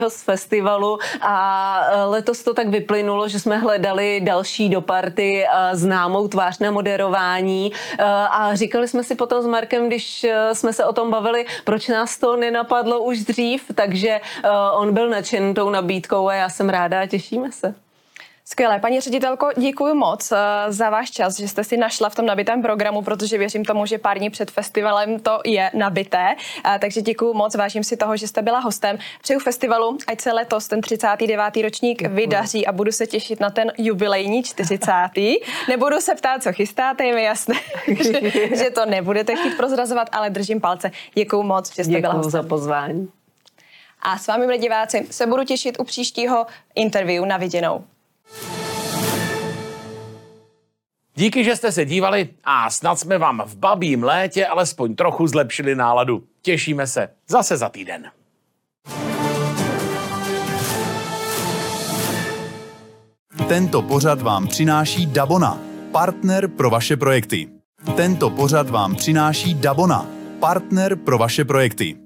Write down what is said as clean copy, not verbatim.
z festivalu a letos to tak vyplynulo, že jsme hledali další do party známou tvář na moderování a říkali jsme si potom s Markem, když jsme se o tom bavili, proč nás to nenapadlo už dřív, takže on byl nadšen tou nabídkou a já jsem ráda a těšíme se. Skvělé. Paní ředitelko, děkuji moc za váš čas, že jste si našla v tom nabitém programu, protože věřím tomu, že pár dní před festivalem to je nabité. Takže děkuji moc, vážím si toho, že jste byla hostem. Přeju festivalu, ať se letos ten 39. ročník vydaří a budu se těšit na ten jubilejní 40. Nebudu se ptát, co chystáte, je mi jasné, že to nebudete chtít prozrazovat, ale držím palce. Děkuji moc, že jste byla hostem. Děkuji za pozvání. A s vámi, milí diváci, se budu těšit u příštího interview. Na viděnou. Díky, že jste se dívali a snad jsme vám v babím létě alespoň trochu zlepšili náladu. Těšíme se zase za týden. Tento pořad vám přináší Dabona, partner pro vaše projekty. Tento pořad vám přináší Dabona, partner pro vaše projekty.